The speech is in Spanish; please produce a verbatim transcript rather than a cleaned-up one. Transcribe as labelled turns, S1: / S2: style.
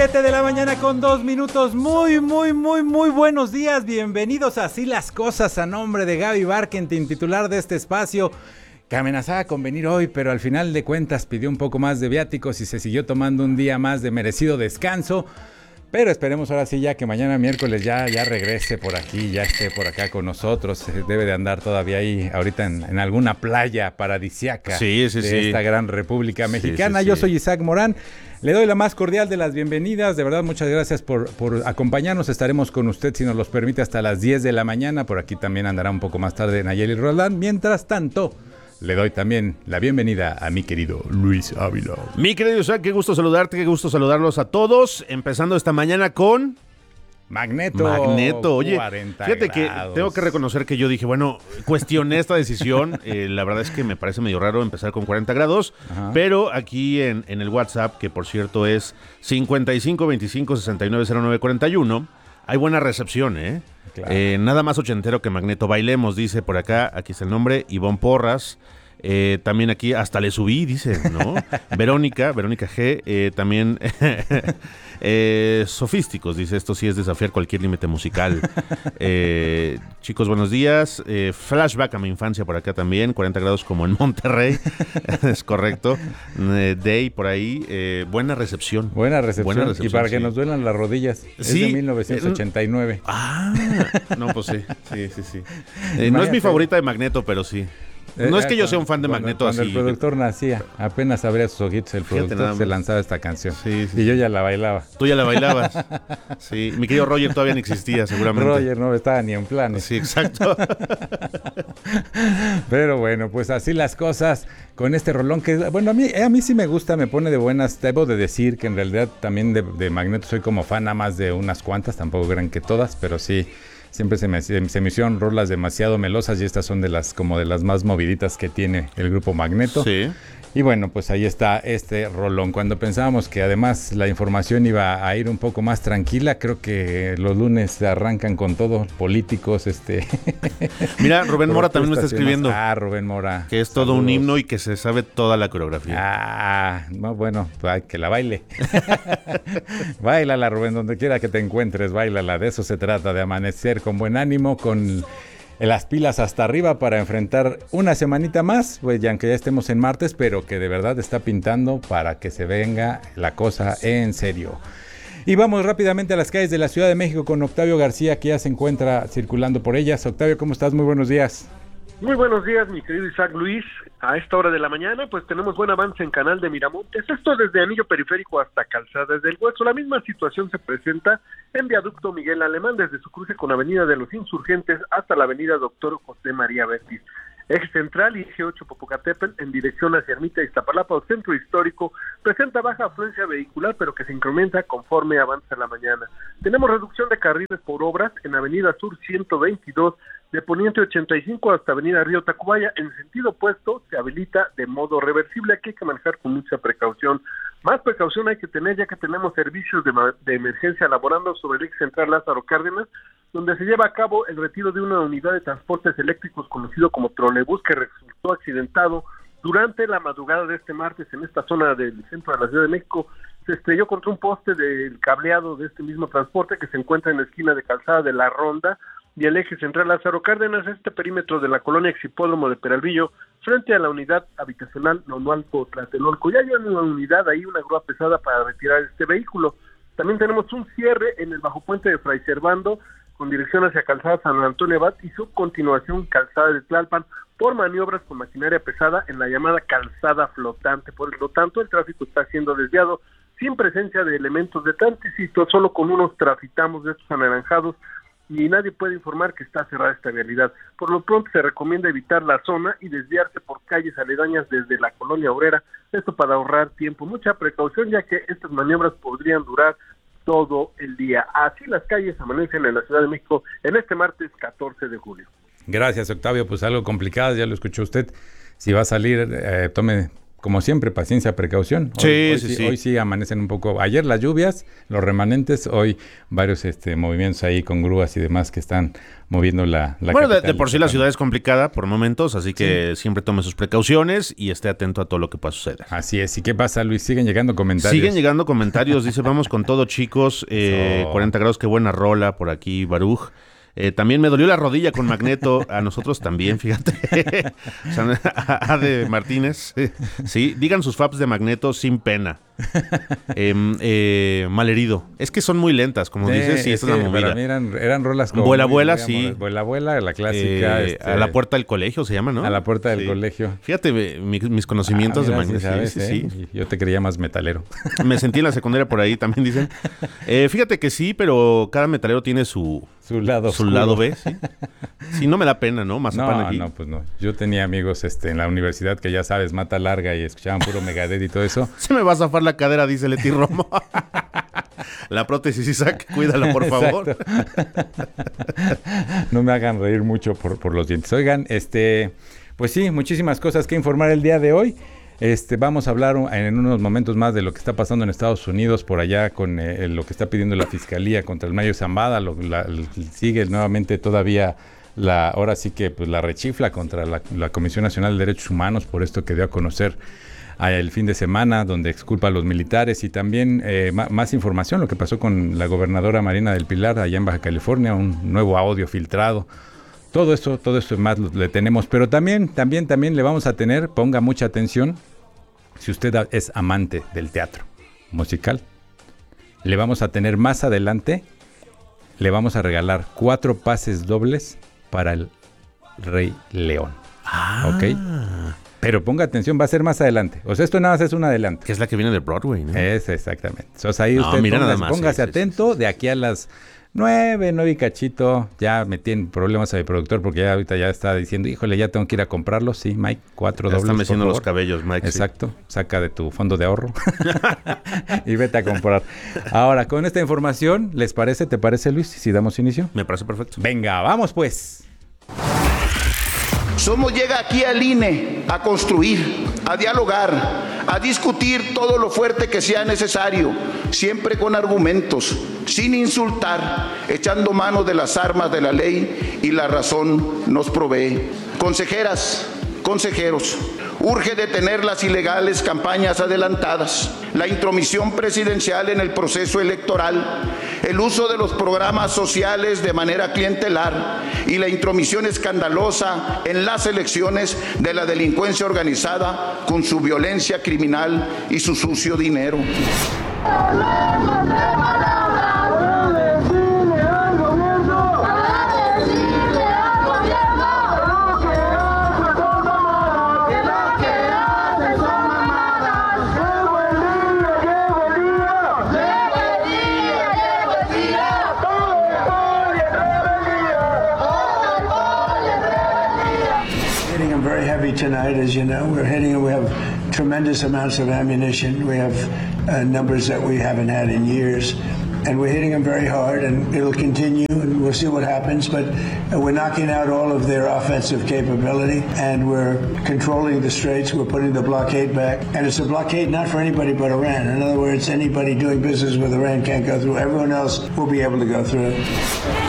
S1: Siete de la mañana con dos minutos. Muy, muy, muy, muy buenos días. Bienvenidos a Así las Cosas, a nombre de Gaby Barkentin, titular de este espacio, que amenazaba con venir hoy, pero al final de cuentas pidió un poco más de viáticos y se siguió tomando un día más de merecido descanso. Pero esperemos ahora sí ya que mañana miércoles ya, ya regrese por aquí, ya esté por acá con nosotros. Debe de andar todavía ahí ahorita en, en alguna playa paradisiaca
S2: sí, sí,
S1: de
S2: sí.
S1: esta gran República Mexicana.
S2: Sí, sí,
S1: Yo
S2: sí.
S1: soy Isaac Morán. Le doy la más cordial de las bienvenidas. De verdad, muchas gracias por, por acompañarnos. Estaremos con usted, si nos los permite, hasta las diez de la mañana. Por aquí también andará un poco más tarde Nayeli Roldán. Mientras tanto, le doy también la bienvenida a mi querido Luis Ávila.
S2: Mi querido Isaac, qué gusto saludarte, qué gusto saludarlos a todos. Empezando esta mañana con...
S1: Magneto.
S2: Magneto, oye, fíjate
S1: grados.
S2: que tengo que reconocer que yo dije, bueno, cuestioné esta decisión, eh, la verdad es que me parece medio raro empezar con cuarenta grados, Ajá. pero aquí en, en el WhatsApp, que por cierto es cincuenta y cinco veinticinco sesenta y nueve cero nueve cuarenta y uno, hay buena recepción, ¿eh? Claro. eh nada más ochentero que Magneto. Bailemos, dice por acá, aquí está el nombre, Ivonne Porras. Eh, también aquí hasta le subí, dice, ¿no? Verónica, Verónica G, eh, también eh, Sofísticos, dice, esto sí es desafiar cualquier límite musical. Eh, chicos, buenos días. Eh, flashback a mi infancia por acá también, cuarenta grados como en Monterrey, es correcto. Eh, Day por ahí, eh, buena recepción.
S1: Buena recepción. Buena recepción. Y para sí. que nos duelan las rodillas, es sí. de mil novecientos ochenta y nueve. Eh,
S2: ah, no, pues sí, sí, sí, sí. Eh, no es mi favorita de Magneto, pero sí. No es que yo sea un fan de
S1: cuando,
S2: Magneto
S1: cuando
S2: así.
S1: Cuando el productor nacía, apenas abría sus ojitos, el Fíjate productor se lanzaba esta canción.
S2: Sí, sí,
S1: y yo ya la bailaba.
S2: Tú ya la bailabas. Sí, mi querido Roger todavía no existía, seguramente.
S1: Roger no estaba ni en planes.
S2: Sí, exacto.
S1: Pero bueno, pues así las cosas con este rolón que, bueno, a mí, a mí sí me gusta, me pone de buenas. Debo de decir que en realidad también de, de Magneto soy como fan nada más de unas cuantas, tampoco crean que todas, pero sí. Siempre se me, se me hicieron rolas demasiado melosas y estas son de las como de las más moviditas que tiene el grupo Magneto.
S2: Sí.
S1: Y bueno, pues ahí está este rolón. Cuando pensábamos que además la información iba a ir un poco más tranquila, creo que los lunes se arrancan con todo, políticos, este...
S2: Mira, Rubén Mora también me está escribiendo.
S1: Ah, Rubén Mora.
S2: Que es todo Saludos. Un himno y que se sabe toda la coreografía.
S1: Ah, no, bueno, pues que la baile. Báilala, Rubén, donde quiera que te encuentres, báilala. De eso se trata, de amanecer con buen ánimo, con... las pilas hasta arriba para enfrentar una semanita más, pues ya aunque ya estemos en martes, pero que de verdad está pintando para que se venga la cosa en serio. Y vamos rápidamente a las calles de la Ciudad de México con Octavio García, que ya se encuentra circulando por ellas. Octavio, ¿cómo estás? Muy buenos días.
S3: Muy buenos días, mi querido Isaac Luis. A esta hora de la mañana, pues tenemos buen avance en Canal de Miramontes. Esto desde Anillo Periférico hasta Calzadas del Hueso. La misma situación se presenta en Viaducto Miguel Alemán, desde su cruce con Avenida de los Insurgentes hasta la Avenida Doctor José María Vértiz. Eje Central y Eje ocho Popocatépetl en dirección hacia Ermita Iztapalapa o Centro Histórico presenta baja afluencia vehicular, pero que se incrementa conforme avanza la mañana. Tenemos reducción de carriles por obras en Avenida Sur ciento veintidós, de Poniente ochenta y cinco hasta Avenida Río Tacubaya. En sentido opuesto se habilita de modo reversible. Aquí hay que manejar con mucha precaución. Más precaución hay que tener ya que tenemos servicios de, de emergencia laborando sobre el eje central Lázaro Cárdenas, donde se lleva a cabo el retiro de una unidad de transportes eléctricos conocido como trolebús, que resultó accidentado durante la madrugada de este martes en esta zona del centro de la Ciudad de México. Se estrelló contra un poste del cableado de este mismo transporte que se encuentra en la esquina de Calzada de la Ronda y el eje central Lázaro Cárdenas, este perímetro de la colonia Exhipódromo de Peralvillo, frente a la unidad habitacional Nonualco Tlatelolco. Ya hay una unidad ahí, una grúa pesada para retirar este vehículo. También tenemos un cierre en el bajo puente de Fray Servando, con dirección hacia Calzada San Antonio Abad y su continuación Calzada de Tlalpan, por maniobras con maquinaria pesada en la llamada calzada flotante. Por lo tanto, el tráfico está siendo desviado sin presencia de elementos de tránsito, solo con unos trafitamos de estos anaranjados, y nadie puede informar que está cerrada esta vialidad. Por lo pronto se recomienda evitar la zona y desviarse por calles aledañas desde la colonia obrera, esto para ahorrar tiempo. Mucha precaución, ya que estas maniobras podrían durar todo el día. Así las calles amanecen en la Ciudad de México en este martes catorce de julio.
S1: Gracias, Octavio. Pues algo complicado, ya lo escuchó usted. Si va a salir, eh, tome como siempre, paciencia, precaución. Hoy,
S2: Sí,
S1: hoy,
S2: sí,
S1: sí,
S2: sí.
S1: hoy sí amanecen un poco. Ayer las lluvias, los remanentes, hoy varios este, movimientos ahí con grúas y demás que están moviendo la, la
S2: Bueno, de,
S1: capital.
S2: de por sí la ciudad es complicada por momentos, así que sí. siempre tome sus precauciones y esté atento a todo lo que pueda suceder.
S1: Así es. ¿Y qué pasa, Luis? Siguen llegando comentarios.
S2: Siguen llegando comentarios. Dice, vamos con todo, chicos. Eh,
S1: So.
S2: cuarenta grados, qué buena rola por aquí, Baruch. Eh, también me dolió la rodilla con Magneto. A nosotros también, fíjate. O sea, a de Martínez. Sí, digan sus faps de Magneto sin pena. Eh, eh, malherido. Es que son muy lentas, como
S1: Sí,
S2: dices. Sí,
S1: es
S2: esa es
S1: que
S2: la movida.
S1: para mí eran, eran rolas como
S2: Vuela,
S1: muy,
S2: vuela,
S1: muy
S2: sí.
S1: amorosas. Vuela, vuela, la clásica.
S2: Eh,
S1: este,
S2: a la puerta del colegio se llama, ¿no?
S1: A la puerta del
S2: Sí.
S1: colegio.
S2: Fíjate, mi- mis conocimientos
S1: Ah, mira,
S2: de Magneto.
S1: sí sabes,
S2: Sí,
S1: ¿eh?
S2: sí, sí.
S1: Yo te creía más metalero.
S2: Me sentí en la secundaria por ahí, también dicen. Eh, fíjate que sí, pero cada metalero tiene su,
S1: Su lado
S2: su
S1: oscuro.
S2: lado B, ¿sí? Sí, no me da pena, ¿no? Mazapán
S1: No,
S2: aquí.
S1: no, pues no. Yo tenía amigos este, en la universidad que ya sabes, mata larga y escuchaban puro Megadeth y todo eso.
S2: Se me va a zafar la cadera, dice Leti Romo. La prótesis, Isaac, cuídala, por favor.
S1: Exacto. No me hagan reír mucho por, por los dientes. Oigan, este, pues sí, muchísimas cosas que informar el día de hoy. Este, vamos a hablar en unos momentos más de lo que está pasando en Estados Unidos, por allá con eh, lo que está pidiendo la Fiscalía contra el Mayo Zambada. Lo, la, sigue nuevamente todavía la, ahora sí que pues la rechifla contra la, la Comisión Nacional de Derechos Humanos por esto que dio a conocer el fin de semana, donde exculpa a los militares, y también eh, ma- más información, lo que pasó con la gobernadora Marina del Pilar allá en Baja California, un nuevo audio filtrado. Todo esto, todo esto y más lo, le tenemos, pero también, también, también le vamos a tener, ponga mucha atención, si usted es amante del teatro musical, le vamos a tener más adelante, le vamos a regalar cuatro pases dobles para el Rey León.
S2: Ah.
S1: ¿Ok? Pero ponga atención, va a ser más adelante. O sea, esto nada más es un adelante.
S2: Que es la que viene de Broadway, ¿no?
S1: Es exactamente. Entonces ahí
S2: No,
S1: usted
S2: mira
S1: póngase,
S2: nada más,
S1: póngase
S2: sí, sí,
S1: atento,
S2: sí, sí.
S1: de aquí a las nueve, nueve y cachito. Ya metí en problemas a mi productor porque ya ahorita ya está diciendo, híjole, ya tengo que ir a comprarlos. Sí, Mike, cuatro
S2: Ya
S1: dobles,
S2: están
S1: por
S2: meciendo los
S1: favor.
S2: cabellos, Mike. sí.
S1: Exacto, saca de tu fondo de ahorro y vete a comprar. Ahora, con esta información, ¿les parece? ¿Te parece, Luis? Si damos inicio.
S2: Me parece perfecto.
S1: Venga, vamos pues.
S4: Somos llega aquí al I N E a construir, a dialogar, a discutir todo lo fuerte que sea necesario, siempre con argumentos, sin insultar, echando mano de las armas de la ley y la razón nos provee. Consejeras, consejeros, urge detener las ilegales campañas adelantadas, la intromisión presidencial en el proceso electoral, el uso de los programas sociales de manera clientelar y la intromisión escandalosa en las elecciones de la delincuencia organizada con su violencia criminal y su sucio dinero.
S5: Hitting them very heavy tonight, as you know. We're hitting them. We have tremendous amounts of ammunition. We have uh, numbers that we haven't had in years. And we're hitting them very hard, and it'll continue, and we'll see what happens. But uh, we're knocking out all of their offensive capability, and we're controlling the straits. We're putting the blockade back. And it's a blockade not for anybody but Iran. In other words, anybody doing business with Iran can't go through. Everyone else will be able to go through.